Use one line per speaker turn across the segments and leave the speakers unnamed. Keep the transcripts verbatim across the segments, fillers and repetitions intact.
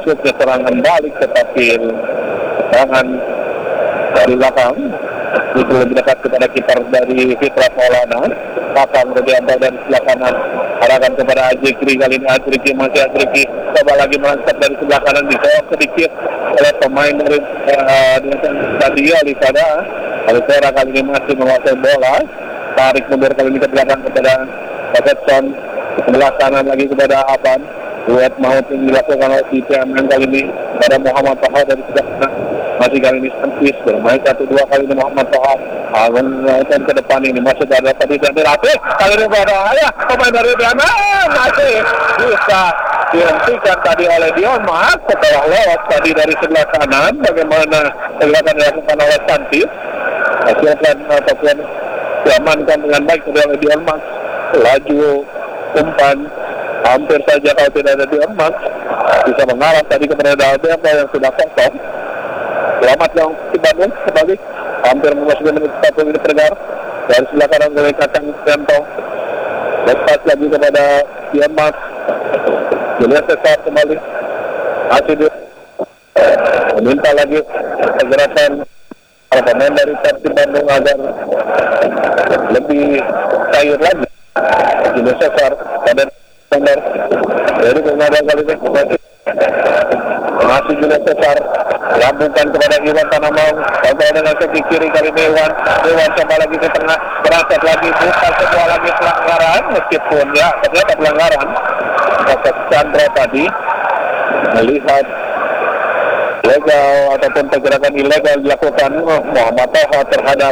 masuk ke serangan balik tetapi serangan dari belakang itu lebih dekat kepada kiper dari Fitra Maulana. Pasang Rudianto dan sebelah kanan arahkan kepada Azriki. Kali ini Azriki masih Azriki coba lagi melangkap dari sebelah kanan, ditolak sedikit oleh pemain dari uh, tadi Alisada. Alisada kali ini masih menguasai bola, tarik mundur kali ini ke belakang kepada Robertson, sebelah kanan lagi kepada Avan. Duet maut yang dilakukan oleh T P M M kali ini pada Muhammad Taha dari sebelah kanan. Masih kali ini Sankis bermain satu dua kali ini Muhammad Taha. Awan ke depan ini masih ada tadi dan dilatih. Kali ini berbahaya pemain dari Diana masih bisa dihentikan tadi oleh Dion Mas setelah lewat tadi dari sebelah kanan. Bagaimana kelihatan dilakukan oleh Sankis. Hasilkan ataupun diamankan dengan baik oleh Dion Mas. Laju umpan hampir saja kalau tidak ada Dion Mas bisa mengarah tadi kepada Dalberto yang sudah kosong. Selamat yang di Bandung kembali hampir memasuki menit satu menit terdengar dari sebelah kanan oleh Kakang Sento. Lepas lagi kepada Dion Mas. Julius Cesar kembali masih di meminta lagi kegerasan para pemain dari Persib Bandung agar lebih cair lagi. Julius Cesar dan benar dari pengadaan kali ini masih masih Julius Cesar lambungkan kepada Iwan Tanamong, kontrol dengan segi kiri kali ini Iwan Iwan coba lagi ke tengah, berangkat lagi buka sebuah lagi pelanggaran, meskipun ya ternyata pelanggaran. Proses Chandra tadi melihat legal ataupun pergerakan ilegal dilakukan Muhammad Taha terhadap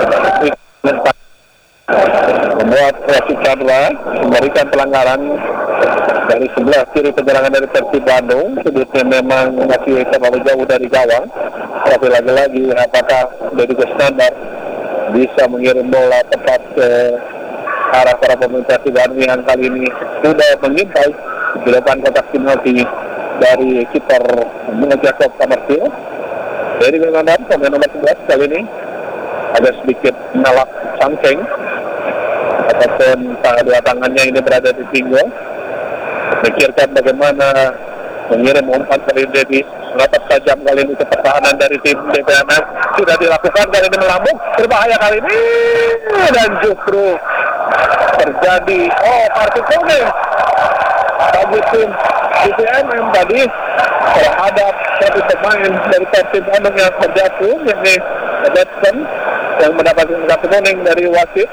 membuat Persib Chandra memberikan pelanggaran dari sebelah kiri penyerangan dari Persib Bandung. Sudutnya memang masih terlalu jauh dari gawang, tapi lagi-lagi apakah Deddy Kusnandar bisa mengirim bola tepat ke arah para pemain Persib Bandung yang kali ini sudah mengintai di depan kotak penalti dari kiper Jacob Kamartil. Dari Kusnandar pemain nomor sebelas kali ini agak sedikit menolak sangkeng ataupun dua tangannya ini berada di pinggul, pikirkan bagaimana mengirim umpan dari Deddy. Melapas tajam kali ini ke pertahanan dari tim D P M M sudah dilakukan kali ini melambung, berbahaya kali ini dan justru terjadi oh kartu kuning bagi tim D P M M tadi terhadap satu pemain dari Persib Bandung yang terjatuh, yakni Robertson yang mendapatkan kartu kuning dari wasit.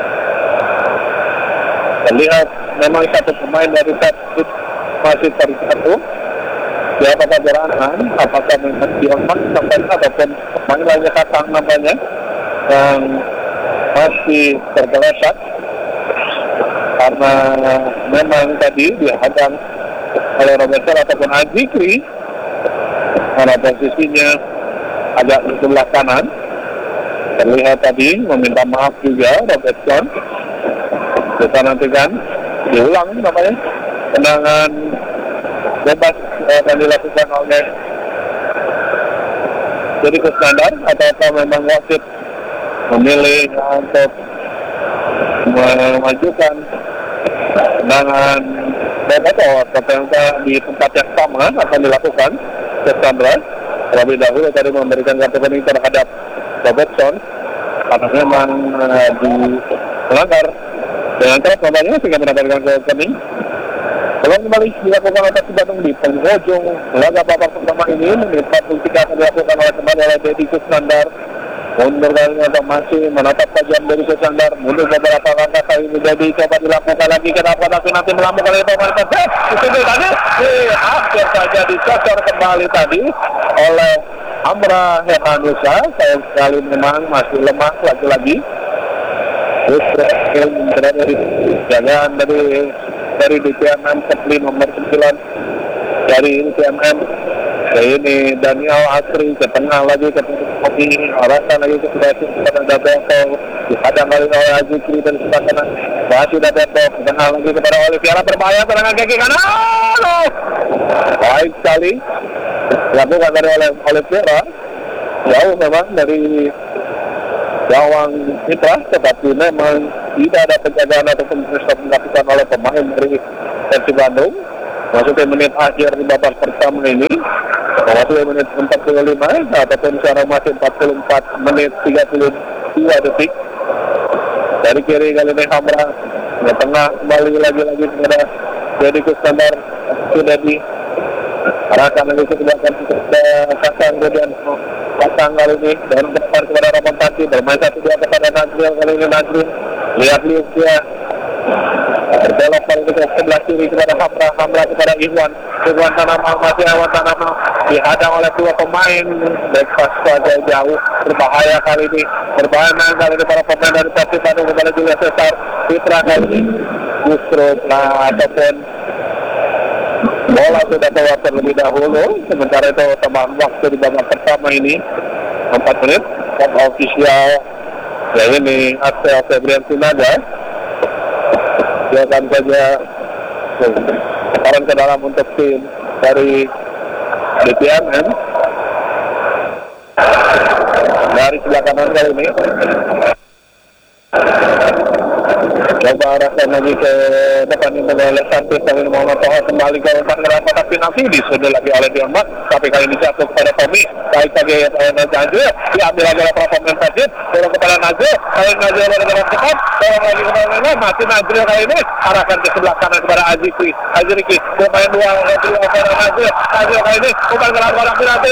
Terlihat memang satu pemain dari Persib masih terjatuh. Ya, apakah Jaranan, apakah memang Dion Mas sampai ataupun pemain lainnya Kakang namanya yang masih tergeletak karena memang tadi dihadang oleh Robertson ataupun Azikri karena posisinya agak di sebelah kanan. Terlihat tadi meminta maaf juga Robertson. Kita nantikan diulang namanya tendangan bebas eh, yang dilakukan oleh Deddy Kusnandar atau memang wasit memilih untuk memajukan tendangan bebas atau di tempat yang sama akan dilakukan Kusnandar terlebih dahulu tadi memberikan kartu kuning terhadap Robertson karena memang eh, di melanggar dengan keras namanya sehingga mendapatkan kartu kuning. Kalau kembali dilakukan oleh Persib Bandung di penghujung laga babak pertama ini, menit empat puluh tiga akan dilakukan oleh kembali oleh Deddy Kusnandar. Mundur kali ini atau masih menatap tajam Deddy Kusnandar. Mundur beberapa langkah kali ini Deddy coba dilakukan lagi kenapa tapi nanti melambung oleh pemain Persib. Itu tadi, eh, akhir saja dicocor kembali tadi oleh Amra Hermanusa. Sayang sekali memang masih lemah lagi-lagi. Terus berada di jagaan dari dari D P M M Kepli nomor sembilan dari D P M M. Ini Daniel Asri ke tengah lagi ke Kopi, arahkan lagi ke sebelah kepada Dabeto, dihadang kali oleh Azikri dari sebelah kanan. Masih Dabeto ke tengah lagi kepada Oliviera, berbahaya serangan kaki kanan. Oh! Baik sekali dilakukan dari oleh Oliviera, jauh memang dari gawang Mitra, tetapi memang tidak ada penjagaan ataupun proses dilakukan oleh pemain dari Persib Bandung. Masuk ke menit akhir di babak pertama ini. Masuk ke menit empat puluh lima ataupun sekarang masih empat puluh empat menit tiga puluh dua detik. Dari kiri kali ini Hamra, di tengah kembali lagi-lagi kepada Dedi Kusnandar. Sudah diarahkan lagi ke belakang ke Kasang, kemudian Kasang kali ini dan depan kepada Ramon Tati, bermain satu dua kepada Nazril kali ini. Nazril lihat-lihat dia berbelok kali ini ke sebelah kiri kepada Hamra, Hamra kepada Ikhwan, Ikhwan Tanamal, masih Ikhwan Tanamal dihadang oleh dua pemain back pass saja jauh, berbahaya kali ini, berbahaya kali ini para pemain dari Persib Bandung kepada Julius Cesar. Fitra kali ini justru nah, ataupun bola sudah keluar terlebih dahulu, sementara itu tambahan waktu di babak pertama ini empat menit. Top official ya ini Axel Febrian Sinaga, dia akan saja sekarang ke dalam untuk tim dari D P M M dari sebelah kanan kali ini. Coba arahkan lagi ke depan ini oleh Santis, kali ini Muhammad Toha kembali ke umpan ke tapi nanti disudah lagi oleh Dionmat, tapi kali ini jatuh kepada Tommy, baik lagi kepada Nazir, diambil lagi oleh para pemain Persib, dorong kepada Nazir, kali ini Nazir oleh dalam cepat, dorong lagi kepada Nazir, masih Nazir kali ini, arahkan ke sebelah kanan kepada Azikri, Azikri, pemain dua, Nazir kepada Nazir, Nazir kali ini, umpan ke dalam penalti,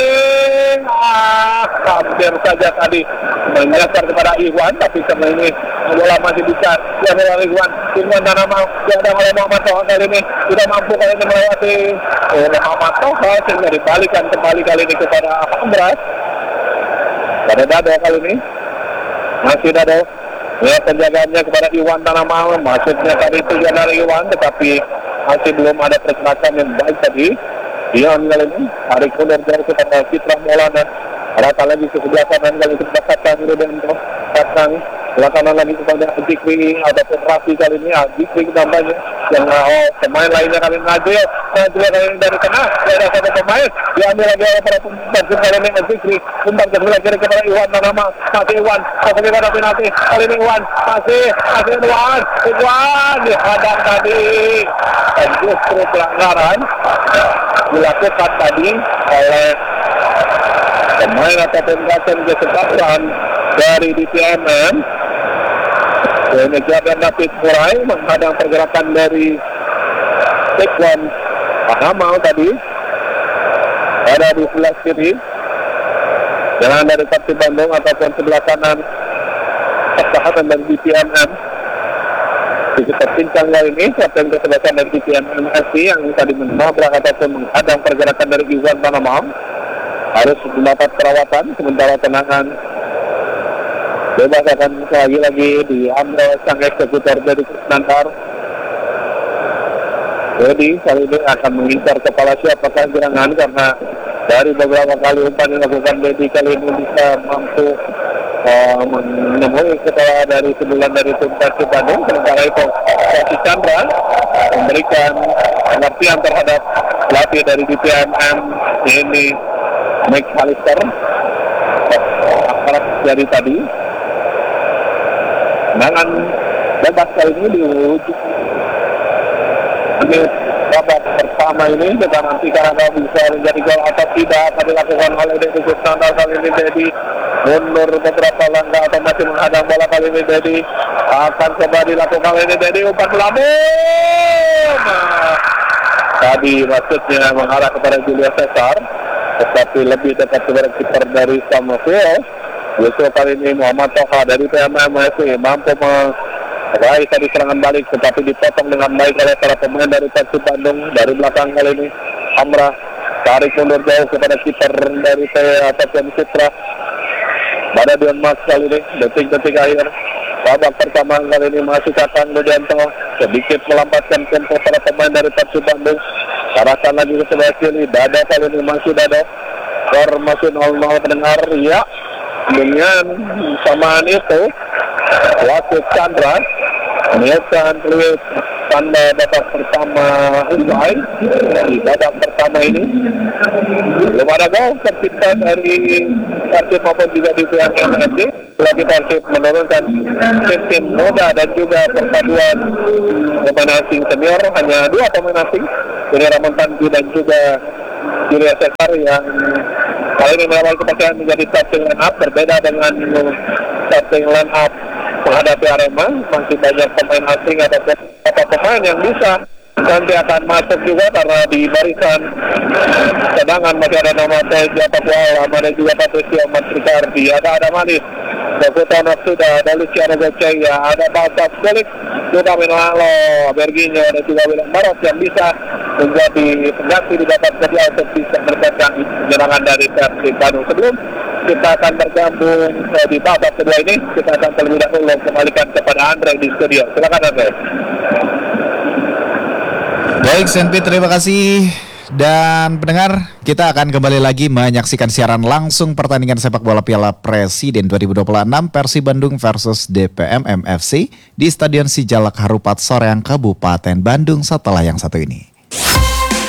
ah, hampir saja tadi menyasar kepada Ikhwan, tapi karena ini bola masih bisa diambil oleh Ikhwan, Ikhwan dan Amal diadang oleh Muhammad Toha kali ini tidak mampu kali ini melewati oleh Muhammad Toha sehingga dibalikan kembali kali ini kepada Ambras. Pada Dado kali ini masih Dado lihat penjagaannya kepada Iwan Tanamal, maksudnya tadi tujuan dari Iwan tetapi masih belum ada pergerakan yang baik tadi. Iwan kali ini tarik mundur dari kepada Citra Maulana, rata lagi ke sebelah kanan kali kepada Katang Rudanto, Katang belakangan lagi kepada Zikri ataupun Rafi kali ini. Zikri tambahnya yang oh, pemain lainnya kali ini Najil, Najil kali ini dari tengah ada satu pemain diambil lagi oleh para pemain kali ini Zikri, umpan ke sebelah kiri kepada Iwan Tanama, masih Iwan masih kepada penalti kali ini Iwan masih masih Iwan Iwan dihadang tadi dan justru pelanggaran dilakukan tadi oleh pemain ataupun kapten kesempatan dari D P M M. Kemudian David Murai menghadang pergerakan dari Tekwan Panamal tadi ada di sebelah kiri, jalan dari Persib Bandung ataupun sebelah kanan pertahanan dari D P M M. Kita pincang kali ini kapten kesebelasan dari D P M M F C yang tadi menabrak ataupun menghadang pergerakan dari Iwan Panamal harus mendapat perawatan, sementara tenangan bebas akan lagi-lagi diambil sang eksekutor dari Kusnandar. Jadi kali ini akan mengincar kepala siapakah gerangan, karena dari beberapa kali umpan yang dilakukan Dedi kali ini bisa mampu uh, menemui kepala dari sembilan dari tim Persib Bandung. Sementara itu Kasih Chandra memberikan pengertian terhadap pelatih dari D P M M ini Mike Halister aparat dari tadi. Dengan bebas kali ini di ujung menit babak pertama ini kita nantikan apakah bisa menjadi gol atau tidak akan dilakukan oleh Dedi Kusnandar. Kali ini Dedi mundur beberapa langkah atau masih menghadang bola. Kali ini Dedi akan coba dilakukan kali ini Dedi umpan melambung. Nah, tadi maksudnya mengarah kepada Julius Cesar, tetapi lebih dekat kepada kiper dari Samuel. Justru kali ini Muhammad Toha dari P M M F C mampu meraih tadi serangan balik, tetapi dipotong dengan baik oleh para pemain dari Persib Bandung. Dari belakang kali ini Amra tarik mundur jauh kepada kiper dari P ataupun Citra. Pada Dion Mas kali ini detik-detik akhir babak pertama kali ini masih Katang Rudanto sedikit melambatkan tempo para pemain dari Persib Bandung. Arahkan lagi ke sebelah kiri, Dado kali ini masih Dado. Skor masih nol nol pendengar ya. Dengan samaan itu wasit Chandra melihatkan peluit tanda babak pertama usai di babak pertama ini. Belum ada gol tercipta dari Persib maupun juga di pihak M F C. Lagi Persib menurunkan sistem muda dan juga perpaduan pemain asing senior, hanya dua pemain asing, Juni Ramon Tanju dan juga Julius Cesar yang kali ini mengawal kepercayaan menjadi starting line up, berbeda dengan starting line up menghadapi Arema. Masih banyak pemain asing atau beberapa pemain yang bisa nanti akan masuk juga, karena di barisan cadangan masih ada nama Teja Pakuala, ada juga Patricio Matrikardi, ada Adam Alis, Dakuta Nafsuda, ada Luciano Gocaya, ada Batas Golik, juga Minalo, Berginyo, dan juga William Baros yang bisa menjadi pengganti di babak kedua untuk bisa menekan penyerangan dari Persib Bandung. Sebelum kita akan bergabung eh, di babak kedua ini, kita akan terlebih dahulu kembalikan kepada Andre di studio. Silakan Andre.
Baik, Senpi, terima kasih. Dan pendengar, kita akan kembali lagi menyaksikan siaran langsung pertandingan sepak bola Piala Presiden dua ribu dua puluh enam Persib Bandung versus D P M M F C di Stadion Sijalak Harupat Soreang, Kabupaten Bandung setelah yang satu ini.